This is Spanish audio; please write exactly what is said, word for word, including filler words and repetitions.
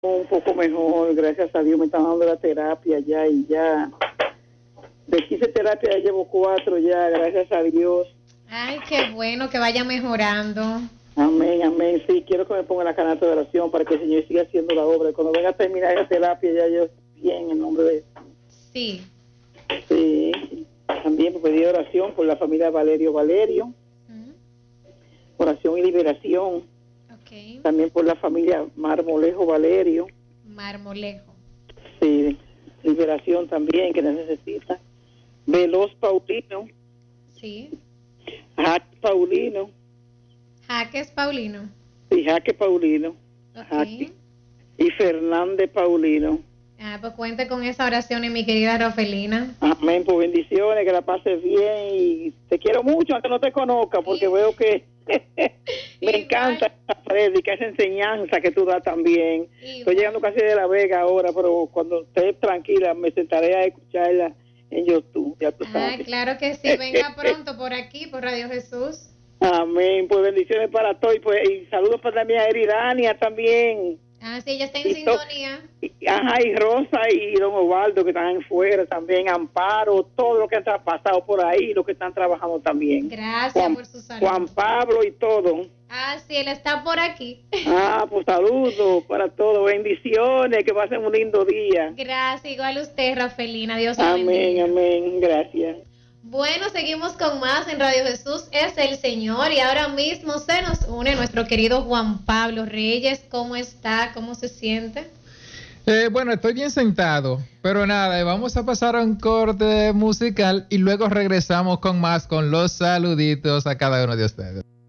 Un poco mejor, gracias a Dios, me están dando la terapia ya y ya. De quince terapias ya llevo cuatro ya, gracias a Dios. Ay, qué bueno que vaya mejorando. Amén, amén. Sí, quiero que me ponga la canasta de oración para que el Señor siga haciendo la obra. Cuando venga a terminar esa terapia ya yo bien en nombre de Sí. Sí, también pedí oración por la familia Valerio Valerio. Uh-huh. Oración y liberación. Okay. También por la familia Marmolejo Valerio. Marmolejo. Sí, liberación también que necesita. Veloz Paulino. Sí. Jaque Paulino. Jaques Paulino. Sí, Jaque Paulino. Okay. Jaque. Y Fernández Paulino. Ah, pues cuente con esa oración, mi querida Rofelina. Amén, pues bendiciones, que la pases bien y te quiero mucho, aunque no te conozca, porque y... veo que me Igual. Encanta esa prédica, esa enseñanza que tú das también. Igual. Estoy llegando casi de La Vega ahora, pero cuando esté tranquila me sentaré a escucharla en YouTube. Ya tú sabes. Ah, claro que sí, venga pronto por aquí, por Radio Jesús. Amén, pues bendiciones para todos y, pues, y saludos para también a Eridania también. Ah, sí, ella está en y sintonía. To, y, ajá, y Rosa y Don Osvaldo que están fuera también, Amparo, todo lo que han pasado por ahí, los que están trabajando también. Gracias Juan, por su saludo. Juan Pablo y todo. Ah, sí, él está por aquí. Ah, pues saludos para todos, bendiciones, que pasen un lindo día. Gracias, igual usted, Rafelina, Dios la bendiga. Amén, amén, gracias. Bueno, seguimos con más en Radio Jesús es el Señor y ahora mismo se nos une nuestro querido Juan Pablo Reyes. ¿Cómo está? ¿Cómo se siente? Eh, bueno, estoy bien sentado, pero nada, vamos a pasar a un corte musical y luego regresamos con más, con los saluditos a cada uno de ustedes.